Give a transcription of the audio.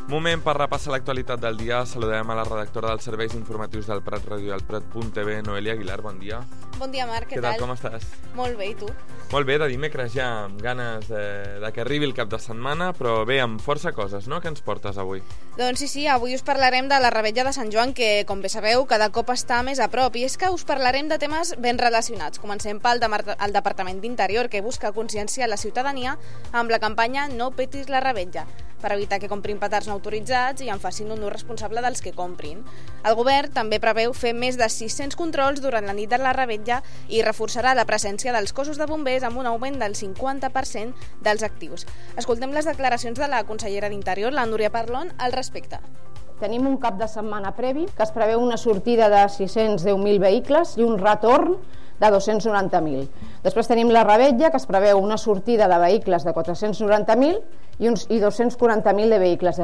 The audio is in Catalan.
Moment per repassar l'actualitat del dia. Saludem a la redactora dels serveis informatius del Prat Ràdio i del Prat.tv, Noelia Aguilar, bon dia. Bon dia, Marc, què tal? Què tal, com estàs? Molt bé, i tu? Molt bé, de dimecres ja, amb ganes de que arribi el cap de setmana, però bé, amb força coses, no?, que ens portes avui. Doncs sí, avui us parlarem de la Revetlla de Sant Joan, que, com bé sabeu, cada cop està més a prop, i és que us parlarem de temes ben relacionats. Comencem pel Departament d'Interior, que busca conscienciar la ciutadania amb la campanya No petis la Revetlla, per evitar que comprin petards no autoritzats i en facin un ús responsable dels que comprin. El govern també preveu fer més de 600 controls durant la nit de la Revetlla i reforçarà la presència dels cossos de bombers amb un augment del 50% dels actius. Escoltem les declaracions de la consellera d'Interior, la Núria Parlon, al respecte. Tenim un cap de setmana previ que es preveu una sortida de 610.000 vehicles i un retorn de 290.000. Després tenim la Revetlla, que es preveu una sortida de vehicles de 490.000 i 240.000 de vehicles de